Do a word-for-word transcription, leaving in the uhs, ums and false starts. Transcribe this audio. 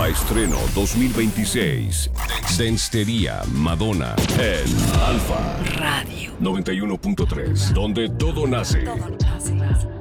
Nueva estreno dos mil veintiséis. Denstería Madonna en Alfa Radio noventa y uno punto tres, donde todo nace. Todo nace.